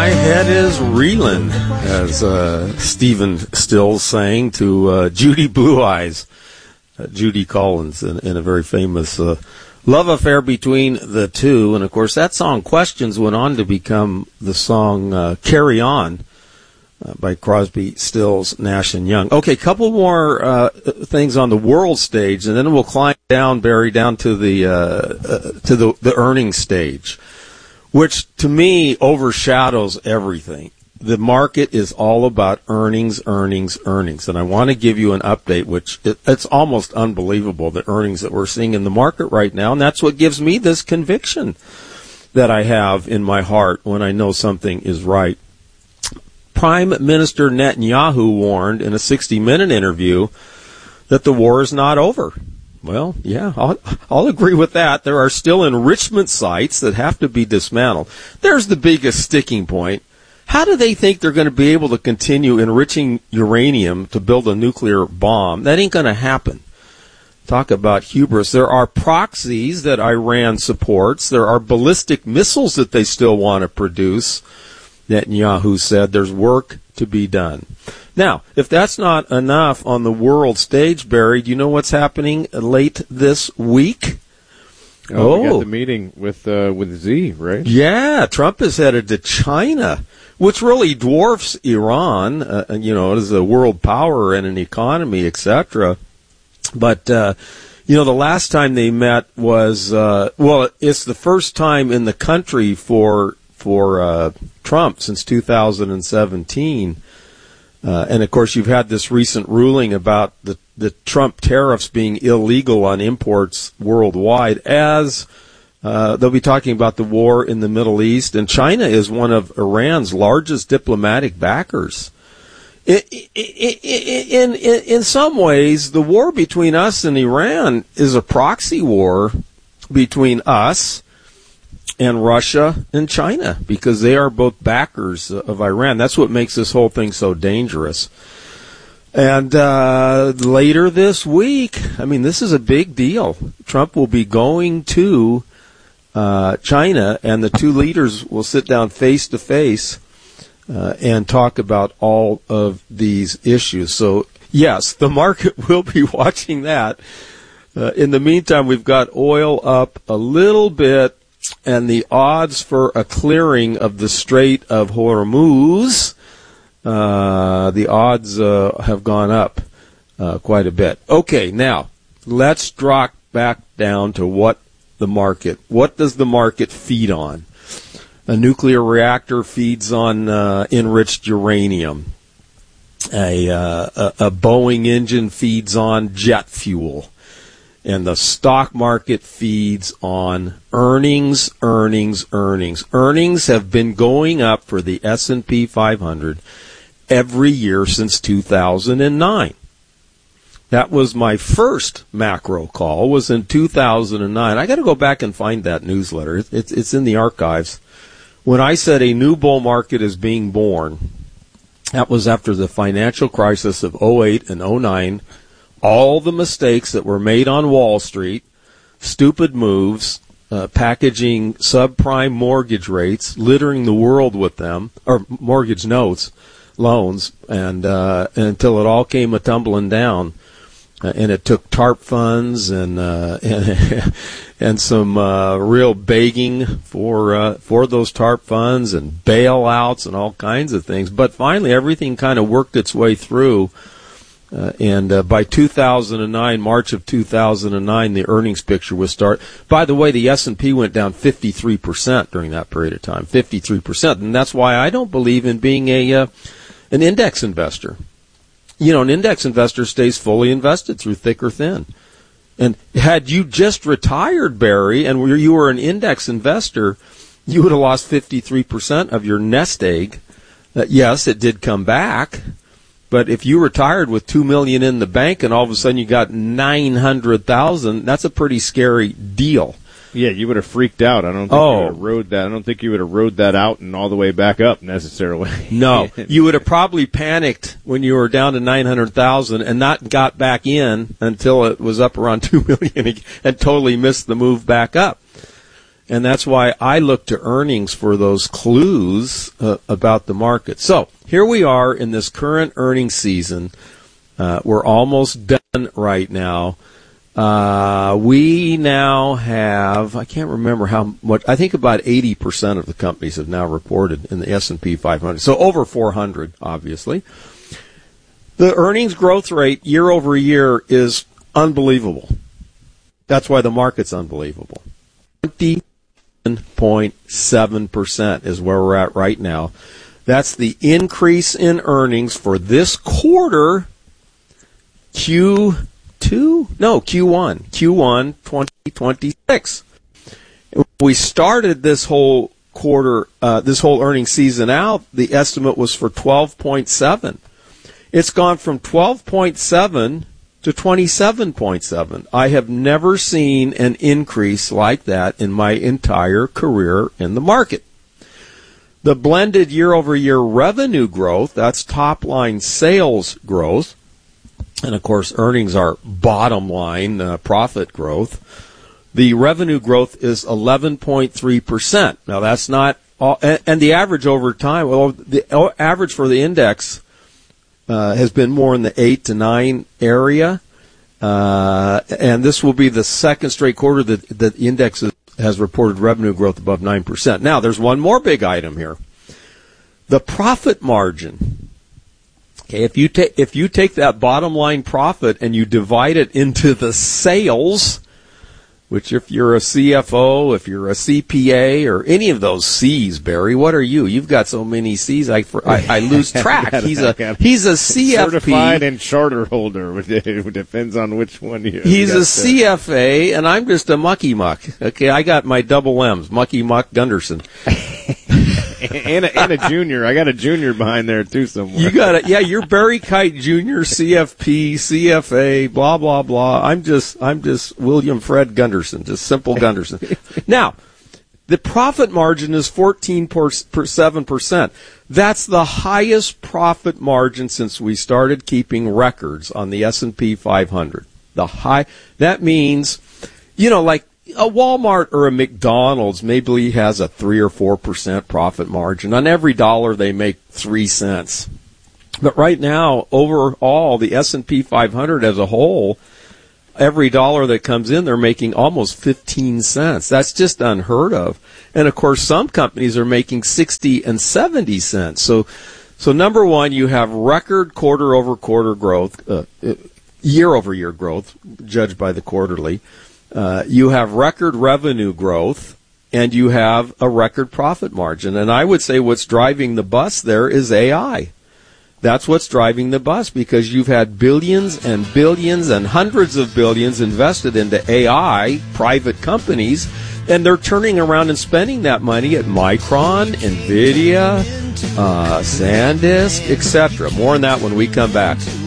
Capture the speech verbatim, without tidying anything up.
My head is reeling, as uh, Stephen Stills sang to uh, Judy Blue Eyes, uh, Judy Collins, in, in a very famous uh, love affair between the two. And, of course, that song, Questions, went on to become the song uh, Carry On uh, by Crosby, Stills, Nash and Young. Okay, couple more uh, things on the world stage, and then we'll climb down, Barry, down to the, uh, uh, to the, the earnings stage, which to me overshadows everything. The market is all about earnings, earnings, earnings. And I want to give you an update, which it, it's almost unbelievable, the earnings that we're seeing in the market right now. And that's what gives me this conviction that I have in my heart when I know something is right. Prime Minister Netanyahu warned in a sixty minute interview that the war is not over. Well, yeah, I'll, I'll agree with that. There are still enrichment sites that have to be dismantled. There's the biggest sticking point. How do they think they're going to be able to continue enriching uranium to build a nuclear bomb? That ain't going to happen. Talk about hubris. There are proxies that Iran supports. There are ballistic missiles that they still want to produce. Netanyahu said there's work to be done. Now, if that's not enough on the world stage, Barry, do you know what's happening late this week? Oh, oh. We got the meeting with uh, with Z, right? Yeah, Trump is headed to China, which really dwarfs Iran, uh, you know, as a world power and an economy, et cetera. But, uh, you know, the last time they met was, uh, well, it's the first time in the country for for uh, Trump since two thousand seventeen. Uh, and, of course, you've had this recent ruling about the, the Trump tariffs being illegal on imports worldwide, as uh, they'll be talking about the war in the Middle East. And China is one of Iran's largest diplomatic backers. In, in, in, in some ways, the war between us and Iran is a proxy war between us and Russia and China, because they are both backers of Iran. That's what makes this whole thing so dangerous. And uh, later this week, I mean, this is a big deal. Trump will be going to uh, China, and the two leaders will sit down face to face uh, and talk about all of these issues. So, yes, the market will be watching that. Uh, in the meantime, we've got oil up a little bit, and the odds for a clearing of the Strait of Hormuz, uh, the odds uh, have gone up uh, quite a bit. Okay, now, let's drop back down to what the market, what does the market feed on? A nuclear reactor feeds on uh, enriched uranium. A, uh, a, a Boeing engine feeds on jet fuel. And the stock market feeds on earnings, earnings, earnings. Earnings have been going up for the S and P five hundred every year since two thousand nine. That was my first macro call, was in two thousand nine. I got to go back and find that newsletter. It's, it's in the archives. When I said a new bull market is being born, that was after the financial crisis of oh eight and oh nine. All the mistakes that were made on Wall Street, stupid moves, uh, packaging subprime mortgage rates, littering the world with them, or mortgage notes, loans, and, uh, and until it all came a tumbling down. Uh, and it took TARP funds and uh, and, and some uh, real begging for uh, for those TARP funds and bailouts and all kinds of things. But finally, everything kind of worked its way through. Uh, and uh, by two thousand nine, March of two thousand nine, the earnings picture was start. By the way, the S and P went down fifty-three percent during that period of time, fifty-three percent. And that's why I don't believe in being a uh, an index investor. You know, an index investor stays fully invested through thick or thin. And had you just retired, Barry, and you were an index investor, you would have lost fifty-three percent of your nest egg. Uh, yes, it did come back. But if you retired with two million dollars in the bank and all of a sudden you got nine hundred thousand dollars, that's a pretty scary deal. Yeah, you would have freaked out. I don't think oh. you would have rode that. I don't think you would have rode that out and all the way back up necessarily. No, you would have probably panicked when you were down to nine hundred thousand and not got back in until it was up around two million and totally missed the move back up. And that's why I look to earnings for those clues uh, about the market. So here we are in this current earnings season. Uh, we're almost done right now. Uh, we now have, I can't remember how much, I think about eighty percent of the companies have now reported in the S and P five hundred. So over four hundred, obviously. The earnings growth rate year over year is unbelievable. That's why the market's unbelievable. twenty point seven percent is where we're at right now. That's the increase in earnings for this quarter, Q two? No, Q one. Q one twenty twenty-six. We started this whole quarter, uh, this whole earnings season out, the estimate was for twelve point seven. It's gone from twelve point seven to twenty-seven point seven. I have never seen an increase like that in my entire career in the market. The blended year-over-year revenue growth, that's top-line sales growth, and of course earnings are bottom-line uh, profit growth. The revenue growth is eleven point three percent. Now that's not all, and, and the average over time, well, the average for the index Uh, has been more in the eight to nine area, uh, and this will be the second straight quarter that, that the index is, has reported revenue growth above nine percent. Now, there's one more big item here. The profit margin. Okay, if you take if you take that bottom line profit and you divide it into the sales, which if you're a C F O, if you're a C P A, or any of those C's, Barry, what are you? You've got so many C's, I, I, I lose track. He's a he's a C F P. Certified and charter holder. It depends on which one you He's you a C F A, and I'm just a mucky muck. Okay, I got my double M's, Mucky Muck Gunderson. and, a, and a junior. I got a junior behind there, too, somewhere. You got it. Yeah, you're Barry Kite Junior, C F P, C F A, blah, blah, blah. I'm just, I'm just William Fred Gunderson, just simple Gunderson. Now, the profit margin is fourteen point seven percent. That's the highest profit margin since we started keeping records on the S and P five hundred. The high, that means, you know, like, a Walmart or a McDonald's maybe has a three or four percent profit margin. On every dollar, they make three cents. But right now, overall, the S and P five hundred as a whole, every dollar that comes in, they're making almost fifteen cents. That's just unheard of. And, of course, some companies are making sixty and seventy cents. So, so number one, you have record quarter-over-quarter growth, uh, year-over-year growth, judged by the quarterly. Uh, you have record revenue growth, and you have a record profit margin. And I would say what's driving the bus there is A I. That's what's driving the bus, because you've had billions and billions and hundreds of billions invested into A I, private companies, and they're turning around and spending that money at Micron, NVIDIA, uh, SanDisk, et cetera. More on that when we come back.